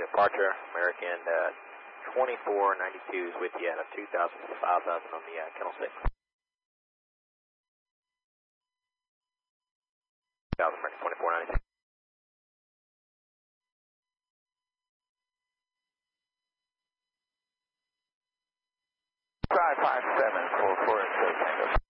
departure, American 2492 is with you at a 2,000 to 5,000 on the Kennel 6. 2,000, American 2492. 55744 Tango.